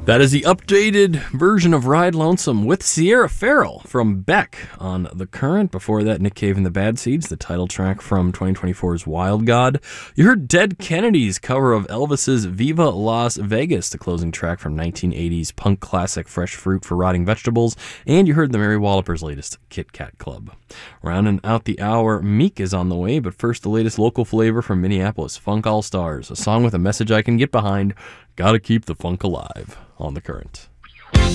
That is the updated version of Ride Lonesome with Sierra Farrell from Beck on The Current. Before that, Nick Cave and the Bad Seeds, the title track from 2024's Wild God. You heard Dead Kennedys' cover of Elvis's Viva Las Vegas, the closing track from 1980's punk classic Fresh Fruit for Rotting Vegetables. And you heard the Mary Wallopers' latest Kit Kat Club. Rounding out the hour, Meek is on the way, but first the latest local flavor from Minneapolis, Funk All Stars, a song with a message I can get behind. Gotta keep the funk alive on The Current.